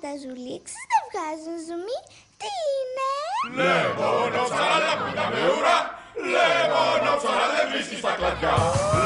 τα ζουλίξεις δεν βγάζουν ζουμί. Τι είναι? Λεμόνο ψαρά δεν πούντα με ουρά. Λεμόνο ψαρά δεν βρίσκεις τα κλαδιά.